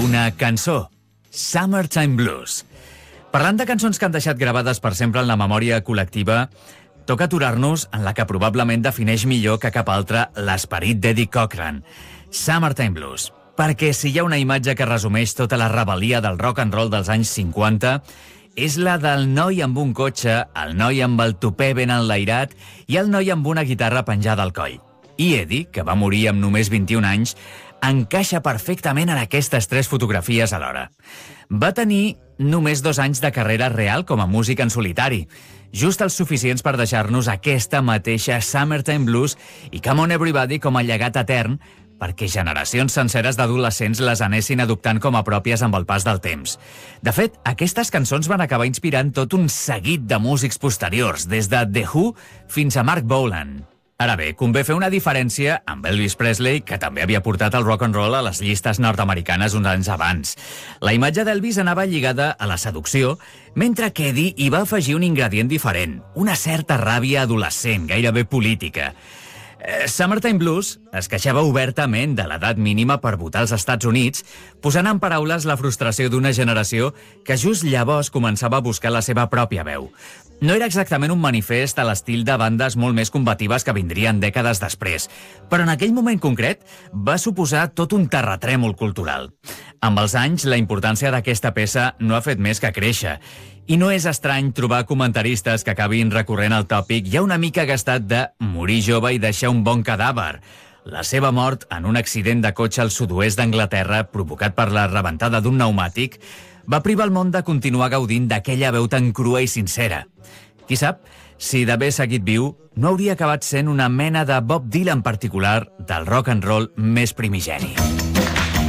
una cançó, Summertime Blues. Parlant de cançons que han deixat gravades per sempre en la memòria col·lectiva, toca aturar-nos en la que probablement defineix millor que cap altra l'esperit d'Eddie Cochran, Summertime Blues. Perquè si hi ha una imatge que resumeix tota la rebel·lia del rock and roll dels anys 50, és la del noi amb un cotxe, el noi amb el tupè ben enlairat i el noi amb una guitarra penjada al coll. I Eddie, que va morir amb només 21 anys, encaixa perfectament en aquestes tres fotografies alhora. Va tenir només 2 anys de carrera real com a músic en solitari, just els suficients per deixar-nos aquesta mateixa Summertime Blues i Come On Everybody com a llegat etern, perquè generacions senceres d'adolescents les anessin adoptant com a pròpies amb el pas del temps. De fet, aquestes cançons van acabar inspirant tot un seguit de músics posteriors, des de The Who fins a Mark Bolan. Ara bé, convé fer una diferència amb Elvis Presley, que també havia portat el rock and roll a les llistes nord-americanes uns anys abans. La imatge d'Elvis anava lligada a la seducció, mentre que Eddie hi va afegir un ingredient diferent, una certa ràbia adolescent, gairebé política. Summertime Blues es queixava obertament de l'edat mínima per votar als Estats Units, posant en paraules la frustració d'una generació que just llavors començava a buscar la seva pròpia veu. No era exactament un manifest a l'estil de bandes molt més combatives que vindrien dècades després, però en aquell moment concret va suposar tot un terratrèmol cultural. Amb els anys, la importància d'aquesta peça no ha fet més que créixer, i no és estrany trobar comentaristes que acabin recorrent al tòpic ja una mica gastat de morir jove i deixar un bon cadàver. La seva mort en un accident de cotxe al sud-oest d'Anglaterra, provocat per la rebentada d'un pneumàtic, va privar el món de continuar gaudint d'aquella veu tan crua i sincera. Qui sap, si d'haver seguit viu, no hauria acabat sent una mena de Bob Dylan particular del rock and roll més primigeni.